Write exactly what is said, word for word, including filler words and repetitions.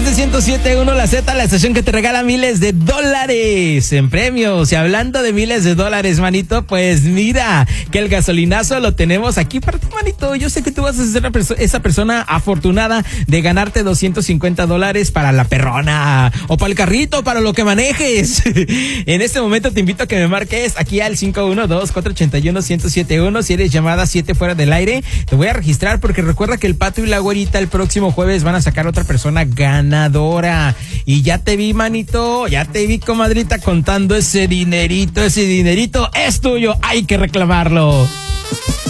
de ciento siete punto uno La Z, la estación que te regala miles de dólares en premios. Y hablando de miles de dólares, manito, pues mira que el gasolinazo lo tenemos aquí para ti, manito. Yo sé que tú vas a ser perso- esa persona afortunada de ganarte doscientos cincuenta dólares para la perrona o para el carrito, para lo que manejes. En este momento te invito a que me marques aquí al cinco uno dos, cuatro ocho uno, uno cero siete uno. Si eres llamada siete fuera del aire, te voy a registrar porque recuerda que el Pato y la Güerita el próximo jueves van a sacar otra persona ganadora. Y ya te vi, manito, ya te vi, comadrita, contando ese dinerito. Ese dinerito es tuyo, hay que reclamarlo.